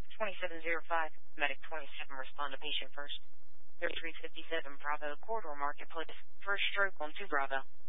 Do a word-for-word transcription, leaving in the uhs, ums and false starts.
twenty-seven oh five, Medic twenty-seven, respond to patient first. thirty-three fifty-seven, Bravo, Corridor Marketplace, first stroke on two Bravo.